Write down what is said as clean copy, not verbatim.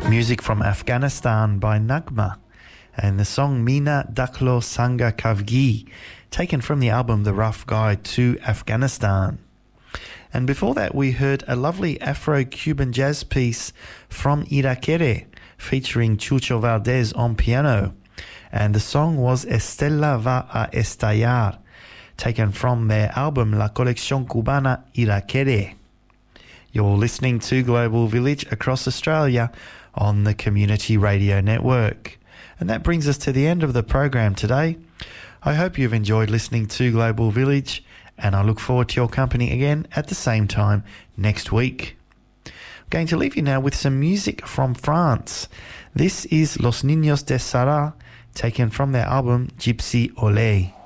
Music from Afghanistan by Nagma, and the song Mina Daklo Sanga Kavgi, taken from the album The Rough Guide to Afghanistan. And before that we heard a lovely Afro-Cuban jazz piece from Irakere featuring Chucho Valdez on piano, and the song was Estella va a estallar, taken from their album La Colección Cubana Irakere. You're listening to Global Village across Australia on the Community Radio Network. And that brings us to the end of the program today. I hope you've enjoyed listening to Global Village, and I look forward to your company again at the same time next week. I'm going to leave you now with some music from France. This is Los Niños de Sarah, taken from their album Gypsy Olé.